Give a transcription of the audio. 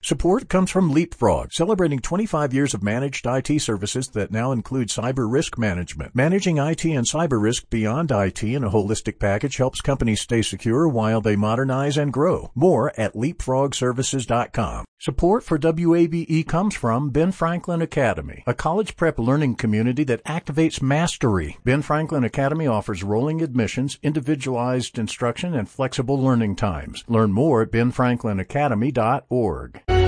Support comes from Leapfrog, celebrating 25 years of managed IT services that now include cyber risk management. Managing IT and cyber risk beyond IT in a holistic package helps companies stay secure while they modernize and grow. More at leapfrogservices.com. Support for WABE comes from Ben Franklin Academy, a college prep learning community that activates mastery. Ben Franklin Academy offers rolling admissions, individualized instruction, and flexible learning times. Learn more at benfranklинacademy.org.